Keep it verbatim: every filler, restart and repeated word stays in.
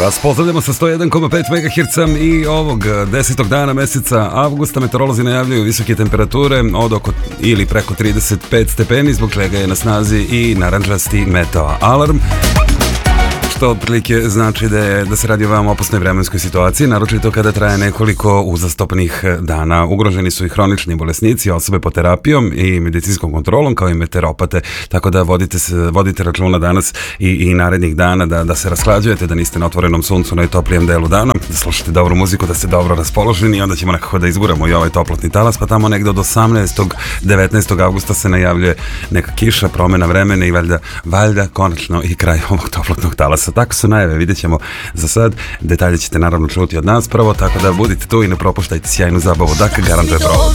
Vas pozdravljamo sa sto jedan zarez pet megaherca i ovog desetog dana meseca avgusta. Meteorolozi najavljuju visoke temperature od oko ili preko trideset pet stepeni, zbog čega je na snazi i narandžasti meteo alarm. Što otprilike znači da, je, da se radi o veoma opasnoj vremenskoj situaciji, naročito kada traje nekoliko uzastopnih dana. Ugroženi su i hronični bolesnici, osobe pod terapijom i medicinskom kontrolom, kao i meteoropate, tako da vodite, vodite računa danas i, i narednih dana da, da se rashlađujete, da niste na otvorenom suncu najtoplijem delu dana, da slušate dobru muziku, da ste dobro raspoloženi i onda ćemo nekako da izguramo i ovaj toplotni talas, pa tamo negde od osamnaestog devetnaestog avgusta se najavljuje neka kiša, promena vremena i valjda, valjda konačno i kraj ovog toplotnog talasa. Tako su najave, vidjet ćemo za sad. Detalje ćete naravno čuti od nas prvo, tako da budite tu i ne propuštajte sjajnu zabavu. Dakle, garantuje pravo.